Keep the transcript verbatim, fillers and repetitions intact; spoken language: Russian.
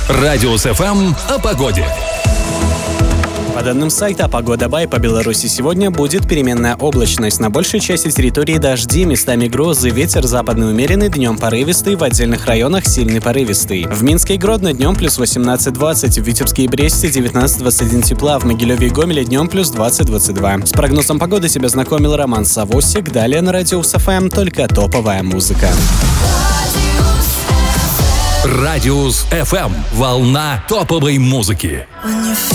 Радиус эф эм о погоде. По данным сайта «Погода Бай», по Беларуси сегодня будет переменная облачность. На большей части территории дожди, местами грозы, ветер западный умеренный, днем порывистый, в отдельных районах сильный порывистый. В Минске и Гродно днем плюс восемнадцать-двадцать, в Витебске и Бресте девятнадцать-двадцать один тепла, в Могилеве и Гомеле днем плюс двадцать-двадцать два. С прогнозом погоды тебя знакомил Роман Савосик. Далее на Радиус эф эм только топовая музыка. Радиус эф эм. Волна топовой музыки.